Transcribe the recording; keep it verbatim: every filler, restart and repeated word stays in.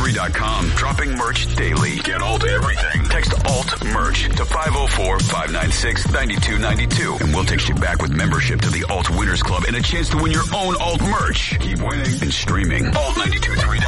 three dot com. Dropping merch daily. Get Alt everything. Text Alt merch to five oh four, five nine six, nine two nine two. And we'll text you back with membership to the Alt Winners Club and a chance to win your own Alt merch. Keep winning and streaming. Alt ninety-two point three.